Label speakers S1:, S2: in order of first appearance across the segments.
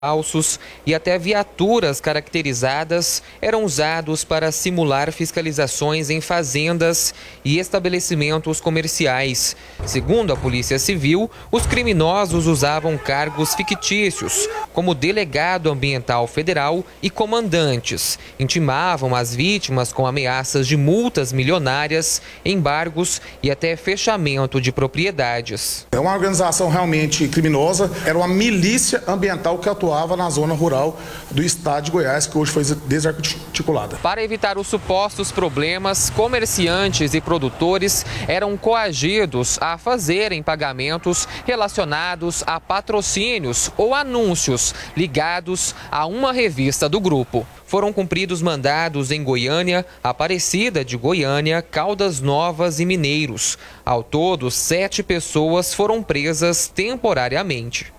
S1: falsos e até viaturas caracterizadas eram usados para simular fiscalizações em fazendas e estabelecimentos comerciais. Segundo a Polícia Civil, os criminosos usavam cargos fictícios, como delegado ambiental federal e comandantes. Intimavam as vítimas com ameaças de multas milionárias, embargos e até fechamento de propriedades.
S2: É uma organização realmente criminosa, era uma milícia ambiental que atuava na zona rural do estado de Goiás, que hoje foi desarticulada.
S1: Para evitar os supostos problemas, comerciantes e produtores eram coagidos a fazerem pagamentos relacionados a patrocínios ou anúncios ligados a uma revista do grupo. Foram cumpridos mandados em Goiânia, Aparecida de Goiânia, Caldas Novas e Mineiros. Ao todo, 7 pessoas foram presas temporariamente.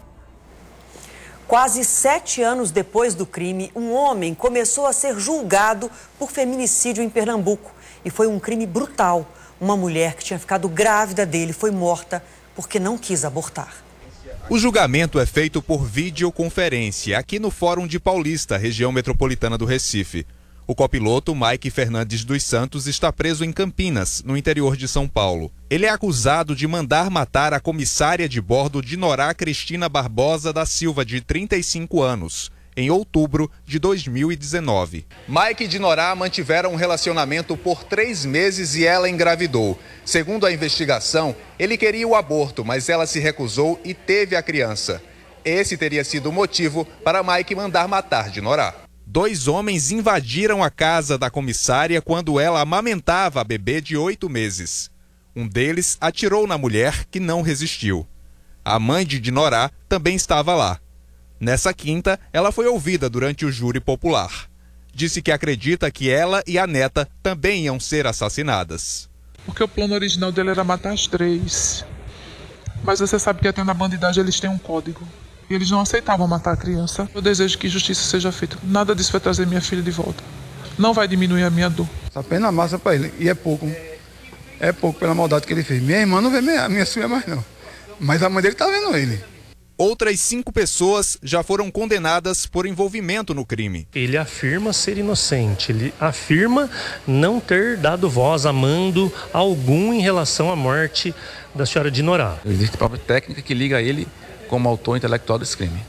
S3: Quase 7 anos depois do crime, um homem começou a ser julgado por feminicídio em Pernambuco. E foi um crime brutal. Uma mulher que tinha ficado grávida dele foi morta porque não quis abortar.
S4: O julgamento é feito por videoconferência aqui no Fórum de Paulista, região metropolitana do Recife. O copiloto Mike Fernandes dos Santos está preso em Campinas, no interior de São Paulo. Ele é acusado de mandar matar a comissária de bordo Dinorá Cristina Barbosa da Silva, de 35 anos, em outubro de 2019. Mike e Dinorá mantiveram um relacionamento por 3 meses e ela engravidou. Segundo a investigação, ele queria o aborto, mas ela se recusou e teve a criança. Esse teria sido o motivo para Mike mandar matar Dinorá. 2 homens invadiram a casa da comissária quando ela amamentava a bebê de 8 meses. Um deles atirou na mulher, que não resistiu. A mãe de Dinorá também estava lá. Nessa quinta, ela foi ouvida durante o júri popular. Disse que acredita que ela e a neta também iam ser assassinadas.
S5: Porque o plano original dele era matar as 3. Mas você sabe que até na bandidagem eles têm um código. E eles não aceitavam matar a criança. Eu desejo que justiça seja feita. Nada disso vai trazer minha filha de volta. Não vai diminuir a minha dor.
S6: Essa pena massa para ele. E é pouco. É pouco pela maldade que ele fez. Minha irmã não vê minha filha mais não. Mas a mãe dele tá vendo ele.
S4: Outras 5 pessoas já foram condenadas por envolvimento no crime.
S7: Ele afirma ser inocente. Ele afirma não ter dado voz a mando algum em relação à morte da senhora Dinorá.
S8: Existe própria técnica que liga ele como autor intelectual desse crime.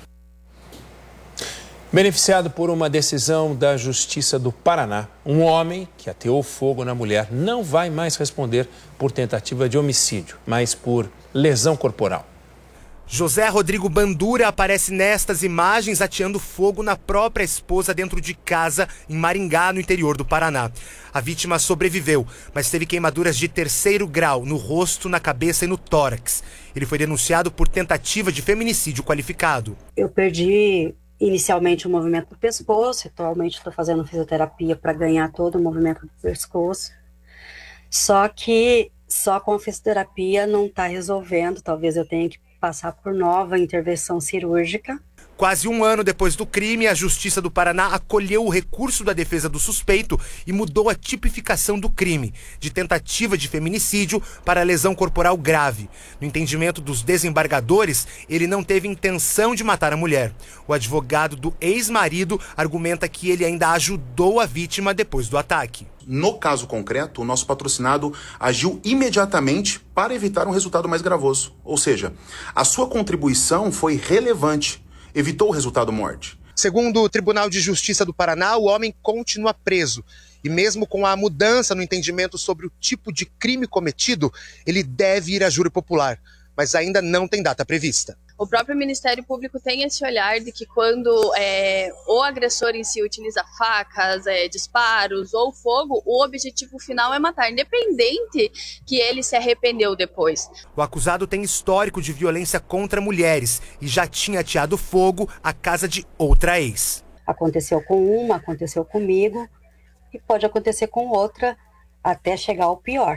S9: Beneficiado por uma decisão da Justiça do Paraná, um homem que ateou fogo na mulher não vai mais responder por tentativa de homicídio, mas por lesão corporal.
S10: José Rodrigo Bandura aparece nestas imagens ateando fogo na própria esposa dentro de casa em Maringá, no interior do Paraná. A vítima sobreviveu, mas teve queimaduras de 3º grau no rosto, na cabeça e no tórax. Ele foi denunciado por tentativa de feminicídio qualificado.
S11: Eu perdi inicialmente o movimento do pescoço, atualmente estou fazendo fisioterapia para ganhar todo o movimento do pescoço. Só que só com a fisioterapia não está resolvendo, talvez eu tenha que passar por nova intervenção cirúrgica.
S10: Quase 1 ano depois do crime, a Justiça do Paraná acolheu o recurso da defesa do suspeito e mudou a tipificação do crime, de tentativa de feminicídio para lesão corporal grave. No entendimento dos desembargadores, ele não teve intenção de matar a mulher. O advogado do ex-marido argumenta que ele ainda ajudou a vítima depois do ataque.
S2: No caso concreto, o nosso patrocinado agiu imediatamente para evitar um resultado mais gravoso. Ou seja, a sua contribuição foi relevante, evitou o resultado morte.
S10: Segundo o Tribunal de Justiça do Paraná, o homem continua preso. E mesmo com a mudança no entendimento sobre o tipo de crime cometido, ele deve ir a júri popular, mas ainda não tem data prevista.
S12: O próprio Ministério Público tem esse olhar de que quando o agressor em si utiliza facas, disparos ou fogo, o objetivo final é matar, independente que ele se arrependeu depois.
S10: O acusado tem histórico de violência contra mulheres e já tinha ateado fogo à casa de outra ex.
S11: Aconteceu com uma, aconteceu comigo e pode acontecer com outra até chegar ao pior.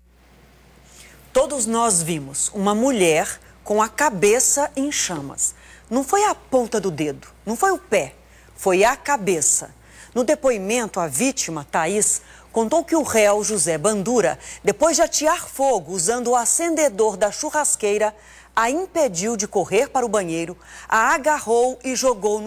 S3: Todos nós vimos uma mulher com a cabeça em chamas. Não foi a ponta do dedo, não foi o pé, foi a cabeça. No depoimento, a vítima, Thaís, contou que o réu, José Bandura, depois de atear fogo usando o acendedor da churrasqueira, a impediu de correr para o banheiro, a agarrou e jogou no